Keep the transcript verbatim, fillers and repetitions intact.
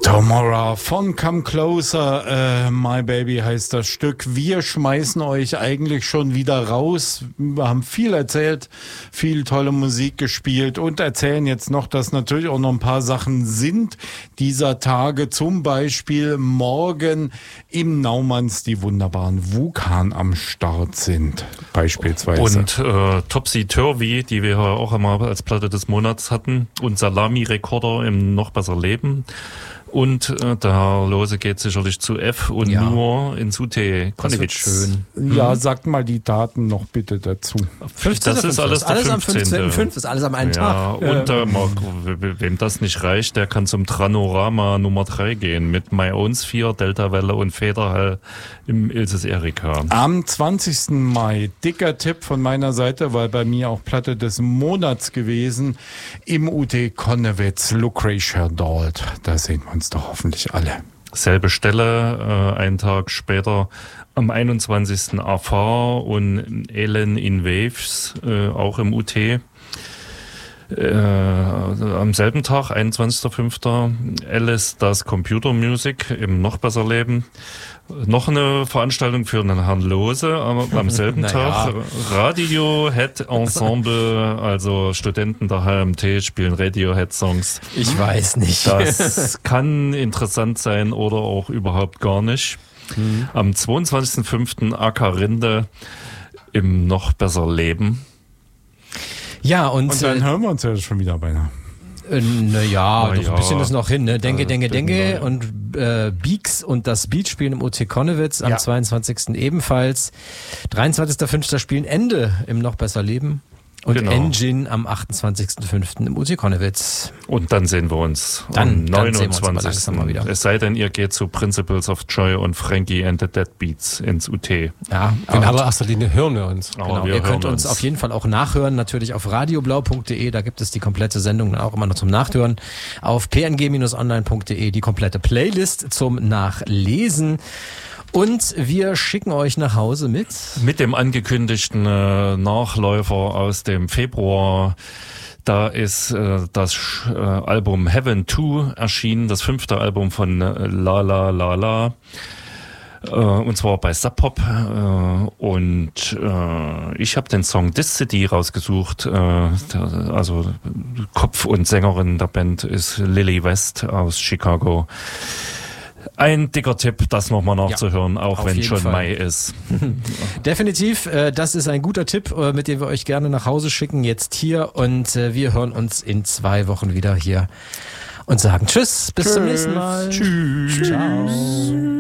Tomorrow von Come Closer, äh, My Baby heißt das Stück. Wir schmeißen euch eigentlich schon wieder raus. Wir haben viel erzählt, viel tolle Musik gespielt und erzählen jetzt noch, dass natürlich auch noch ein paar Sachen sind dieser Tage. Zum Beispiel morgen im Naumanns die wunderbaren Wukan am Start sind, beispielsweise. Und äh, Topsy Turvy, die wir auch immer als Platte des Monats hatten, und Salami Recorder im Noch besser Leben. Und äh, der Herr Lose geht sicherlich zu F und ja. nur ins U T Konnewitz. Schön. Ja, sagt mal die Daten noch bitte dazu. fünfzehnten Das ist alles der alles am fünfzehnten fünfzehnten fünften ist alles am einen ja, Tag. Und äh, wem das nicht reicht, der kann zum Tranorama Nummer drei gehen mit My Own Sphere, Delta Welle und Federhall im Ilses Erika. Am zwanzigsten Mai, dicker Tipp von meiner Seite, weil bei mir auch Platte des Monats gewesen, im U T Konnewitz, Lucretia Dalt. Da sehen wir uns doch hoffentlich alle. Selbe Stelle, äh, einen Tag später am einundzwanzigsten A V und Ellen in Waves, äh, auch im U T. Äh, am selben Tag, einundzwanzigsten fünften Alice das Computer Music im Noch besser Leben. Noch eine Veranstaltung für den Herrn Lose am, am selben Tag. Radiohead Ensemble, also Studenten der H M T spielen Radiohead-Songs. Ich weiß nicht. Das kann interessant sein oder auch überhaupt gar nicht. Mhm. Am zweiundzwanzigsten fünften Ackerrinde im Noch besser Leben. Ja, und, und dann äh, hören wir uns ja schon wieder beinahe. Äh, naja, Na doch ein bisschen ja. ist noch hin, ne? Denke, äh, denke, denke. ja. Und äh, Beaks und das Beat spielen im U T Konnewitz am ja. zweiundzwanzigsten ebenfalls. dreiundzwanzigsten fünften spielen Ende im Noch besser Leben. Und genau. Engine am achtundzwanzigsten fünften im U T Konnewitz. Und dann sehen wir uns dann, am neunundzwanzigsten Dann sehen wir uns mal wieder. Es sei denn, ihr geht zu Principles of Joy und Frankie and the Deadbeats ins U T. Ja, in allererster Linie hören wir uns. Genau. Wir ihr könnt uns auf jeden Fall auch nachhören, natürlich auf radioblau punkt de, da gibt es die komplette Sendung dann auch immer noch zum Nachhören. Auf p n g Bindestrich online punkt de die komplette Playlist zum Nachlesen. Und wir schicken euch nach Hause mit... Mit dem angekündigten äh, Nachläufer aus dem Februar. Da ist äh, das äh, Album Heaven zwei erschienen, das fünfte Album von äh, La La La La. Äh, und zwar bei Sub Pop. Äh, und äh, ich habe den Song This City rausgesucht. Äh, der, also Kopf und Sängerin der Band ist Lily West aus Chicago. Ein dicker Tipp, das nochmal nachzuhören, ja, auch wenn schon Fall. Mai ist. Definitiv, äh, das ist ein guter Tipp, äh, mit dem wir euch gerne nach Hause schicken, jetzt hier. Und äh, wir hören uns in zwei Wochen wieder hier und sagen Tschüss, bis Tschüss. Zum nächsten Mal. Tschüss. Ciao.